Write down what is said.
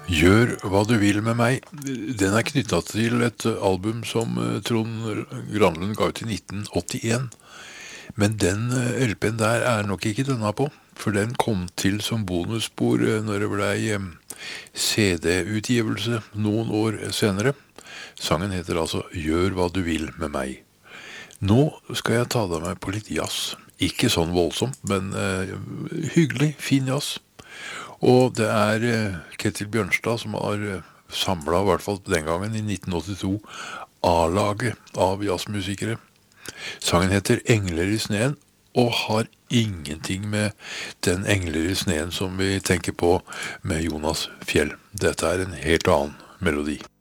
Gjør hva du vil med meg. Den er knyttet til et album som Trond Granlund ga ut i 1981. Men den LP-en der er nok ikke denne på, for den kom til som bonusspor når det ble CD-utgivelse noen år senere. Sangen heter altså Gjør hva du vil med meg. Nå skal jeg ta deg med på litt jazz. Ikke sånn voldsomt, men hyggelig, fin jazz. Og det er Ketil Bjørnstad som har samlet, i hvert fall den gangen i 1982, A-laget av jazzmusikere. Sangen heter Engler i sneen, og har ingenting med den Engler i sneen som vi tenker på med Jonas Fjell. Dette er en helt annen melodi.